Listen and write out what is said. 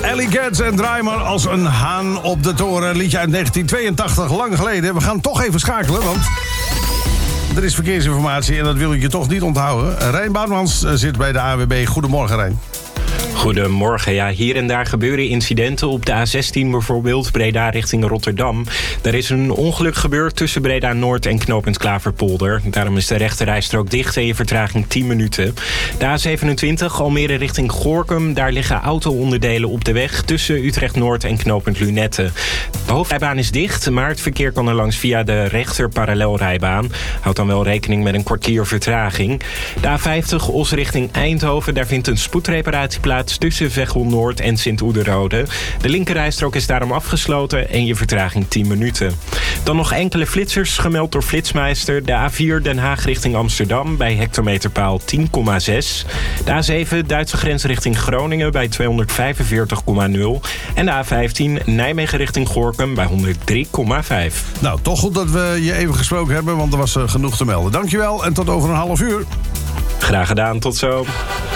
Ellie Getz en Draai maar als een haan op de toren. Liedje uit 1982, lang geleden. We gaan toch even schakelen, want er is verkeersinformatie en dat wil ik je toch niet onthouden. Rijn Boudmans zit bij de AWB. Goedemorgen, Rijn. Goedemorgen. Ja, hier en daar gebeuren incidenten op de A16 bijvoorbeeld, Breda richting Rotterdam. Er is een ongeluk gebeurd tussen Breda Noord en knooppunt Klaverpolder. Daarom is de rechterrijstrook dicht en je vertraging 10 minuten. De A27 Almere richting Gorinchem. Daar liggen auto-onderdelen op de weg tussen Utrecht Noord en knooppunt Lunette. De hoofdrijbaan is dicht, maar het verkeer kan er langs via de rechter parallelrijbaan. Houd dan wel rekening met een kwartier vertraging. De A50 Os richting Eindhoven. Daar vindt een spoedreparatie plaats tussen Veghel Noord en Sint-Oederode. De linkerrijstrook is daarom afgesloten en je vertraging 10 minuten. Dan nog enkele flitsers gemeld door Flitsmeister. De A4 Den Haag richting Amsterdam bij hectometerpaal 10,6. De A7 Duitse grens richting Groningen bij 245,0. En de A15 Nijmegen richting Gorinchem bij 103,5. Nou, toch goed dat we je even gesproken hebben, want er was genoeg te melden. Dankjewel en tot over een half uur. Graag gedaan, tot zo.